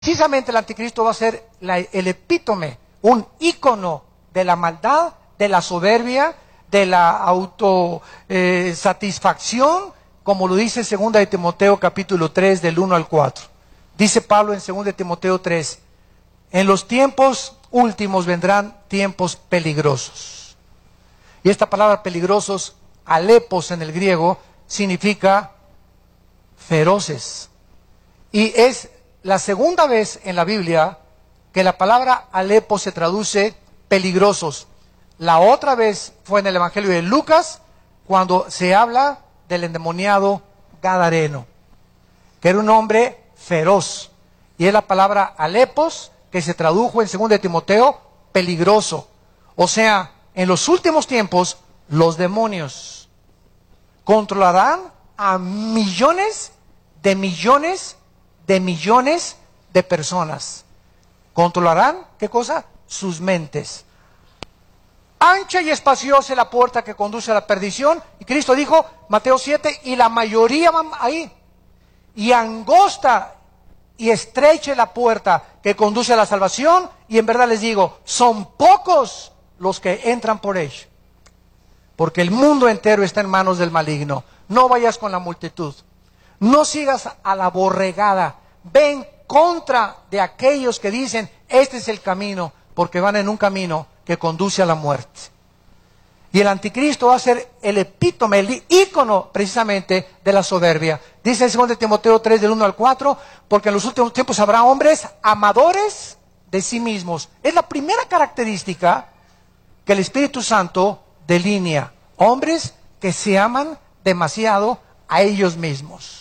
Precisamente el anticristo va a ser el epítome, un ícono de la maldad, de la soberbia, de la autosatisfacción, como lo dice 2 de Timoteo capítulo 3 del 1 al 4. Dice Pablo en 2 de Timoteo 3, en los tiempos últimos vendrán tiempos peligrosos. Y esta palabra peligrosos, alepos en el griego, significa feroces. Y es la segunda vez en la Biblia que la palabra Alepo se traduce peligrosos. La otra vez fue en el Evangelio de Lucas, cuando se habla del endemoniado Gadareno, que era un hombre feroz. Y es la palabra Alepos, que se tradujo en 2 de Timoteo, peligroso. O sea, en los últimos tiempos, los demonios controlarán a millones de millones de millones de personas. Controlarán, ¿qué cosa? Sus mentes. Ancha y espaciosa es la puerta que conduce a la perdición. Y Cristo dijo, Mateo 7, y la mayoría van ahí. Y angosta y estrecha es la puerta que conduce a la salvación. Y en verdad les digo, son pocos los que entran por ella. Porque el mundo entero está en manos del maligno. No vayas con la multitud. No sigas a la borregada. Ve en contra de aquellos que dicen, este es el camino, porque van en un camino que conduce a la muerte. Y el anticristo va a ser el epítome, el ícono precisamente de la soberbia. Dice en 2 de Timoteo 3 del 1 al 4, porque en los últimos tiempos habrá hombres amadores de sí mismos. Es la primera característica que el Espíritu Santo delinea. Hombres que se aman demasiado a ellos mismos.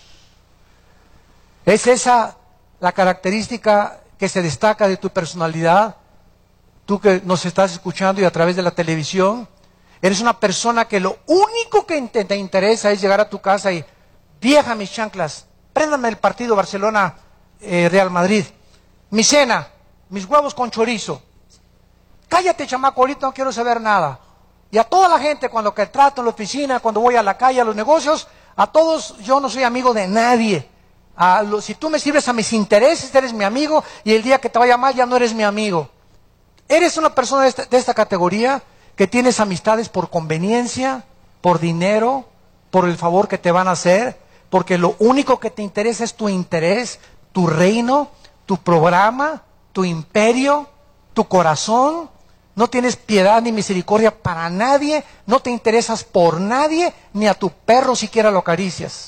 ¿Es esa la característica que se destaca de tu personalidad? Tú que nos estás escuchando y a través de la televisión, eres una persona que lo único que te interesa es llegar a tu casa y, vieja mis chanclas, préndame el partido Barcelona-Real Madrid, mi cena, mis huevos con chorizo, cállate chamaco, ahorita no quiero saber nada. Y a toda la gente, cuando que trato en la oficina, cuando voy a la calle, a los negocios, a todos, yo no soy amigo de nadie. Si tú me sirves a mis intereses, eres mi amigo, y el día que te vaya mal ya no eres mi amigo. Eres una persona de esta categoría que tienes amistades por conveniencia, por dinero, por el favor que te van a hacer, porque lo único que te interesa es tu interés, tu reino, tu programa, tu imperio, tu corazón. No tienes piedad ni misericordia para nadie, no te interesas por nadie, ni a tu perro siquiera lo acaricias.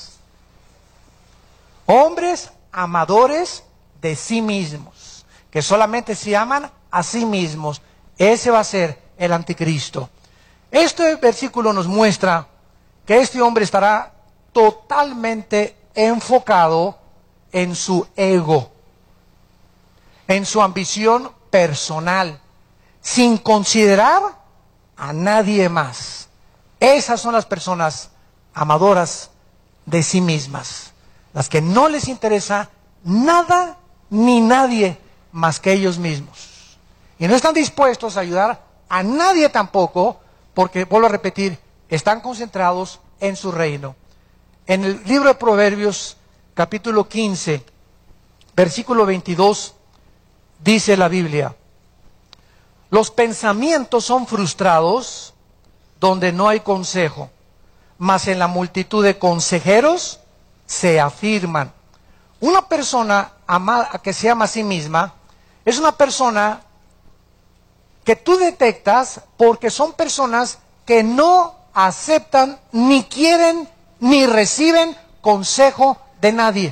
Hombres amadores de sí mismos, que solamente se aman a sí mismos. Ese va a ser el anticristo. Este versículo nos muestra que este hombre estará totalmente enfocado en su ego, en su ambición personal, sin considerar a nadie más. Esas son las personas amadoras de sí mismas, las que no les interesa nada ni nadie más que ellos mismos. Y no están dispuestos a ayudar a nadie tampoco, porque, vuelvo a repetir, están concentrados en su reino. En el libro de Proverbios, capítulo 15, versículo 22, dice la Biblia, los pensamientos son frustrados donde no hay consejo, mas en la multitud de consejeros se afirman. Una persona amada, que se ama a sí misma, es una persona que tú detectas porque son personas que no aceptan, ni quieren, ni reciben consejo de nadie.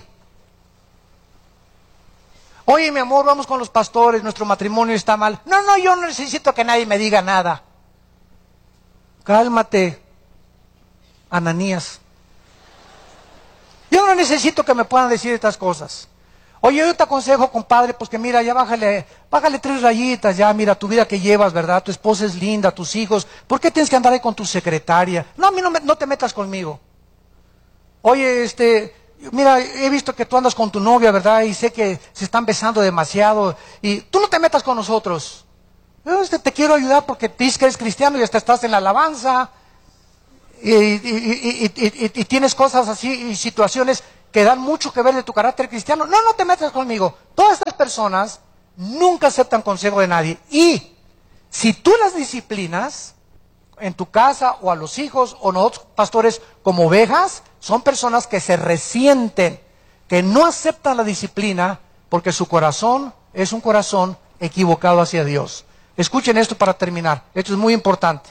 Oye, mi amor, vamos con los pastores, nuestro matrimonio está mal. No, yo no necesito que nadie me diga nada. Cálmate, Ananías. Yo no necesito que me puedan decir estas cosas. Oye, yo te aconsejo, compadre, pues que mira, ya bájale 3 rayitas, ya mira tu vida que llevas, ¿verdad? Tu esposa es linda, tus hijos. ¿Por qué tienes que andar ahí con tu secretaria? No, a mí no te metas conmigo. Oye, mira, he visto que tú andas con tu novia, ¿verdad? Y sé que se están besando demasiado. Y tú no te metas con nosotros. Yo te quiero ayudar porque dices que eres cristiano y hasta estás en la alabanza. Y tienes cosas así y situaciones que dan mucho que ver de tu carácter cristiano. No, no te metas conmigo. Todas estas personas nunca aceptan consejo de nadie. Y si tú las disciplinas en tu casa o a los hijos o nosotros pastores como ovejas, son personas que se resienten, que no aceptan la disciplina porque su corazón es un corazón equivocado hacia Dios. Escuchen esto para terminar. Esto es muy importante.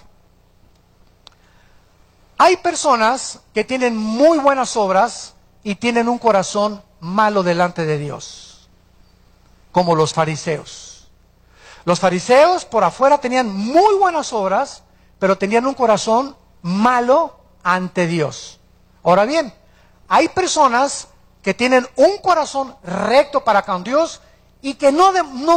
Hay personas que tienen muy buenas obras y tienen un corazón malo delante de Dios, como los fariseos. Los fariseos por afuera tenían muy buenas obras, pero tenían un corazón malo ante Dios. Ahora bien, hay personas que tienen un corazón recto para con Dios y que no